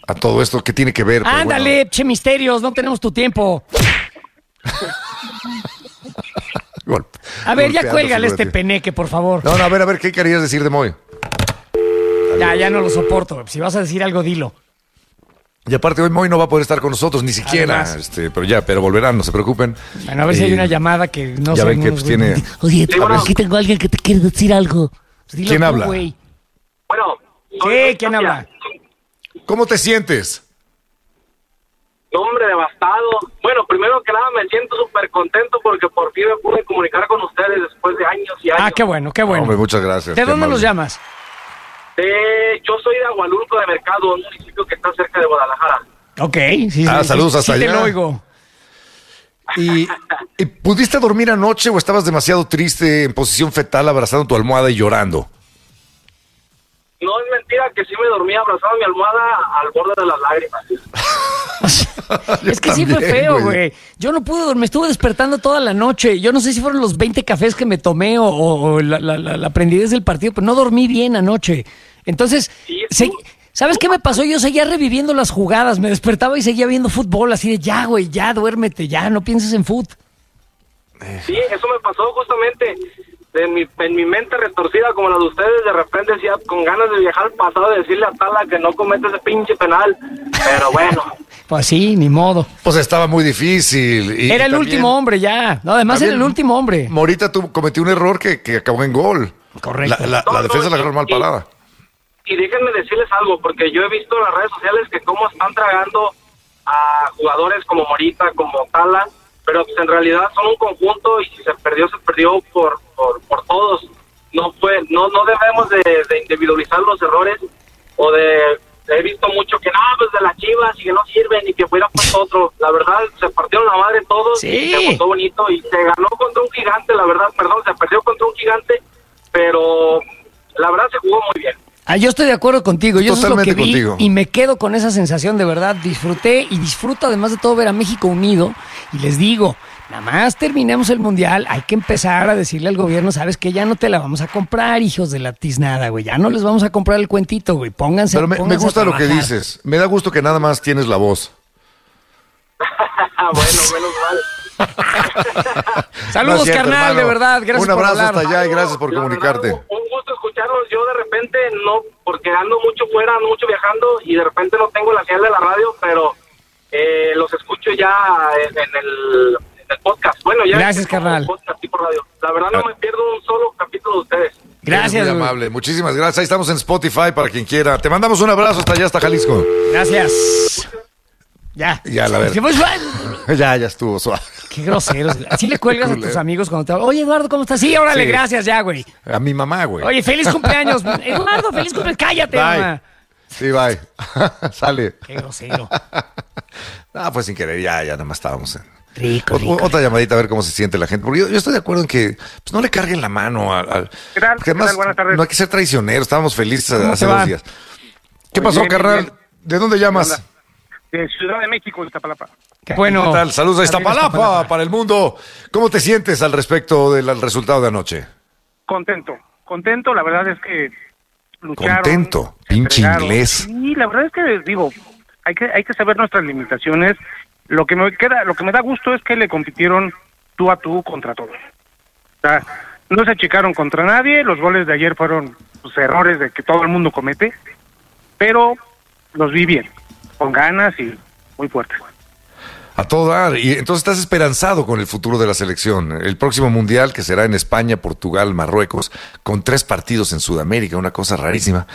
a todo esto? ¿Qué tiene que ver? Pero Ándale, bueno. Che Misterios, no tenemos tu tiempo. A ver, ya cuélgale este peneque, por favor. No, a ver, ¿qué querías decir de Moy? Ya no lo soporto. Si vas a decir algo, dilo. Y aparte hoy Moy no va a poder estar con nosotros, ni siquiera. Además. Pero volverán, no se preocupen. Bueno, a ver si hay una llamada que no ya sé. ven que pues, tiene... Oye, aquí tengo a alguien que te quiere decir algo. Pues dilo ¿Quién tú, habla? Güey. Bueno. Sí, ¿quién habla? ¿Cómo te sientes? Hombre, devastado. Bueno, primero que nada me siento súper contento porque por fin me pude comunicar con ustedes después de años y años. Ah, qué bueno, qué bueno. Hombre, muchas gracias. ¿De qué dónde amable. nos llamas? Yo soy de Agualulco de Mercado, un municipio que está cerca de Guadalajara. Ok, sí. Saludos hasta sí allá. te lo oigo. ¿Y pudiste dormir anoche o estabas demasiado triste en posición fetal abrazando tu almohada y llorando? No es mentira que sí me dormí abrazado a mi almohada al borde de las lágrimas. Es que sí fue feo, güey. Yo no pude dormir, me estuve despertando toda la noche. Yo no sé si fueron los 20 cafés que me tomé o la prendidez del partido, pero no dormí bien anoche. Entonces, ¿sabes qué me pasó? Yo seguía reviviendo las jugadas, me despertaba y seguía viendo fútbol, así de ya, güey, ya, duérmete, ya, no pienses en fútbol. Sí, eso me pasó justamente. En mi mente retorcida como la de ustedes, de repente decía con ganas de viajar al pasado y decirle a Tala que no cometa ese pinche penal. Pero bueno. Pues sí, ni modo. Pues estaba muy difícil. Era el último hombre ya. No, además era el último hombre. Morita cometió un error que acabó en gol. Correcto. La defensa la agarró mal parada. Y déjenme decirles algo, porque yo he visto en las redes sociales que cómo están tragando a jugadores como Morita, como Tala, pero pues en realidad son un conjunto y si se perdió por todos. No debemos de individualizar los errores o he visto mucho que pues de las Chivas y que no sirven y que fuera por otro. La verdad, se partieron la madre todos, sí. Y se montó bonito y se ganó contra un gigante, la verdad, se perdió contra un gigante, pero la verdad se jugó muy bien. Yo estoy de acuerdo contigo, yo eso es lo que vi contigo. Y me quedo con esa sensación de verdad, disfruté y disfruto además de todo ver a México unido y les digo, nada más terminemos el mundial, hay que empezar a decirle al gobierno, sabes que ya no te la vamos a comprar, hijos de la tiznada, güey, ya no les vamos a comprar el cuentito, güey, pónganse. Pero me gusta lo que dices, me da gusto que nada más tienes la voz. Bueno, menos mal. Saludos, cierto, carnal, hermano. de verdad, gracias un abrazo por hablar. hasta allá y gracias por comunicarte. Verdad, un gusto escucharlos. Yo de repente no, porque ando mucho fuera, ando mucho viajando y de repente no tengo la señal de la radio, pero los escucho ya en el podcast. Bueno, ya gracias, carnal. Podcast tipo radio. La verdad no me pierdo un solo capítulo de ustedes. Gracias, muy amable, muchísimas gracias. Ahí estamos en Spotify para quien quiera. Te mandamos un abrazo hasta allá, hasta Jalisco. Gracias. Ya, la verdad. Ya estuvo suave. Qué groseros. Así le cuelgas a tus amigos cuando te hablan. Oye, Eduardo, ¿cómo estás? Sí, órale, Sí. Gracias, ya, güey. A mi mamá, güey. Oye, feliz cumpleaños. Eduardo, feliz cumpleaños. Cállate, Bye. mamá. Sí, bye. Sale. Qué grosero. Pues sin querer, ya nada más estábamos en... Rico. Otra llamadita a ver cómo se siente la gente. Porque yo estoy de acuerdo en que pues, no le carguen la mano al... ¿Qué tal? Porque además, Buenas tardes. no hay que ser traicioneros. Estábamos felices ¿Cómo hace te va? 2 días. ¿Qué Muy pasó, bien, carnal? muy bien. ¿De dónde llamas? De Ciudad de México, Iztapalapa. Qué bueno. ¿Qué tal? Saludos a Arriba Iztapalapa para el mundo. ¿Cómo te sientes al respecto del resultado de anoche? Contento, la verdad es que lucharon. Contento, se pinche entregaron. inglés. Sí, la verdad es que digo, hay que saber nuestras limitaciones. Lo que me da gusto es que le compitieron tú a tú contra todos. O sea, no se achicaron contra nadie, los goles de ayer fueron pues, errores de que todo el mundo comete, pero los vi bien, con ganas y muy fuertes. A todo dar. Y entonces estás esperanzado con el futuro de la selección. El próximo mundial, que será en España, Portugal, Marruecos, con 3 partidos en Sudamérica, una cosa rarísima.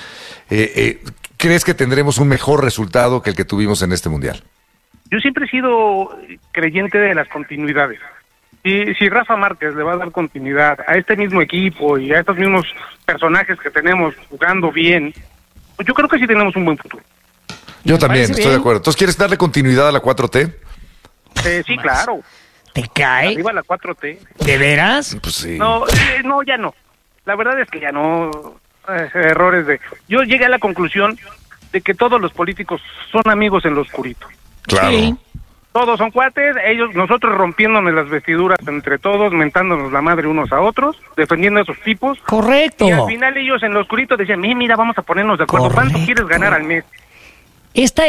¿Crees que tendremos un mejor resultado que el que tuvimos en este mundial? Yo siempre he sido creyente de las continuidades. Si Rafa Márquez le va a dar continuidad a este mismo equipo y a estos mismos personajes que tenemos jugando bien, pues yo creo que sí tenemos un buen futuro. Yo también parece estoy bien. de acuerdo. ¿Entonces quieres darle continuidad a la 4T? Sí, claro. ¿Te cae? Arriba la 4T. ¿De veras? Pues sí. No, ya no. La verdad es que ya no. Errores de... Yo llegué a la conclusión de que todos los políticos son amigos en lo oscurito. Claro. Sí. Todos son cuates, nosotros rompiéndonos las vestiduras entre todos, mentándonos la madre unos a otros, defendiendo a esos tipos. Correcto. Y al final ellos en lo oscurito decían, mira, vamos a ponernos de acuerdo. ¿Cuánto Correcto. quieres ganar al mes? Esta